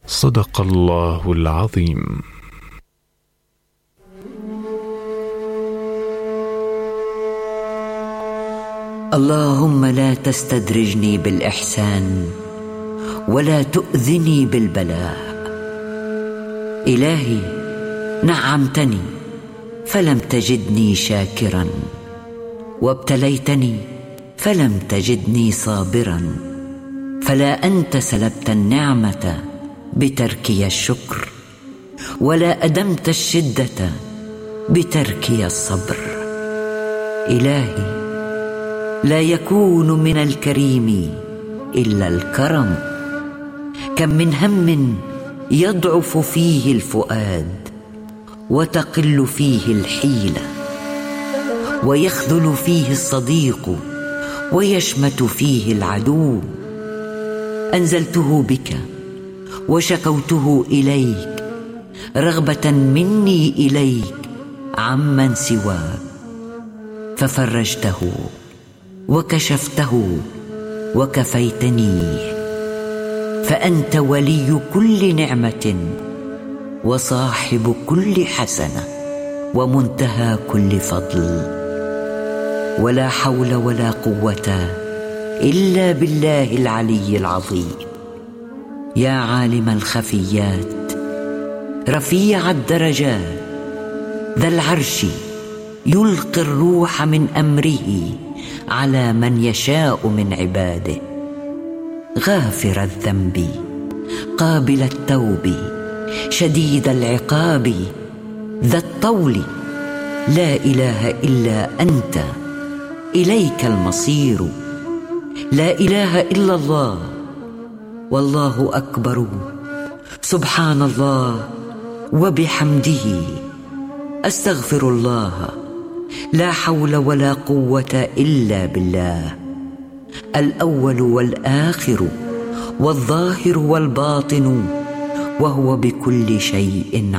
صدق الله العظيم. اللهم لا تستدرجني بالإحسان ولا تؤذني بالبلاء. إلهي، نعمتني فلم تجدني شاكرا، وابتليتني فلم تجدني صابرا، فلا أنت سلبت النعمة بتركي الشكر، ولا أدمت الشدة بتركي الصبر. إلهي، لا يكون من الكريم إلا الكرم. كم من هم يضعف فيه الفؤاد وتقل فيه الحيلة، ويخذل فيه الصديق ويشمت فيه العدو. أنزلته بك وشكوته إليك رغبة مني إليك عمن سواك، ففرجته وكشفته وكفيتني. فأنت ولي كل نعمة وصاحب كل حسنة ومنتهى كل فضل، ولا حول ولا قوة إلا بالله العلي العظيم. يا عالم الخفيات رفيع الدرجات ذا العرش، يلقي الروح من أمره على من يشاء من عباده. غافر الذنب قابل التوب شديد العقاب ذا الطول. لا إله إلا أنت، إليك المصير. لا إله إلا الله، والله أكبر. سبحان الله وبحمده، أستغفر الله. لا حول ولا قوة إلا بالله. الأول والآخر والظاهر والباطن، وهو بكل شيء